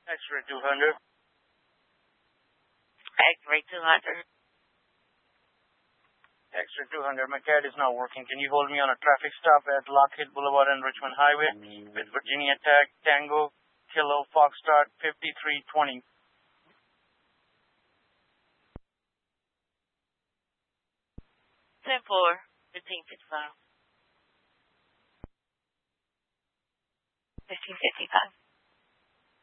X-ray 200. X-ray 200. X-ray 200, my CAD is not working. Can you hold me on a traffic stop at Lockheed Boulevard and Richmond Highway with Virginia Tag Tango Kilo Foxtrot 5320? 10-4, 1555. 1555.